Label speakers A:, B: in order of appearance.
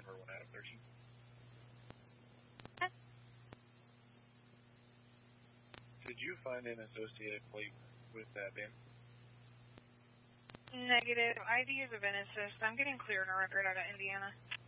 A: for 1 Adam 13. Did you find an associated plate with that van?
B: Negative. ID is a Venesis. I'm getting cleared on record out of Indiana.